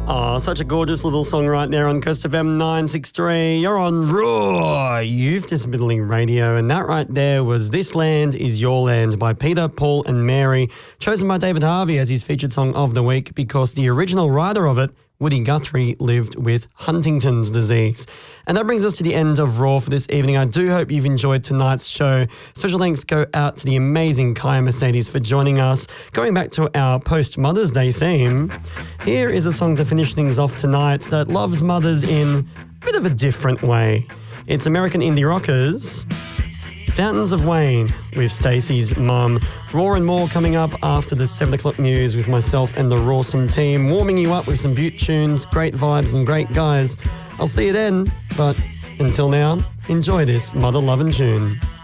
Oh, such a gorgeous little song right there on Coast FM 963. You're on Raw Youth Disability Radio, and that right there was This Land Is Your Land by Peter, Paul and Mary, chosen by David Harvey as his featured song of the week because the original writer of it, Woody Guthrie, lived with Huntington's disease. And that brings us to the end of Raw for this evening. I do hope you've enjoyed tonight's show. Special thanks go out to the amazing Kaya Mercedes for joining us. Going back to our post-Mother's Day theme, here is a song to finish things off tonight that loves mothers in a bit of a different way. It's American Indie Rockers, Fountains of Wayne with Stacey's mum. Raw and more coming up after the 7 o'clock news with myself and the Rawsome team, warming you up with some beaut tunes, great vibes and great guys. I'll see you then, but until now, enjoy this mother-loving tune.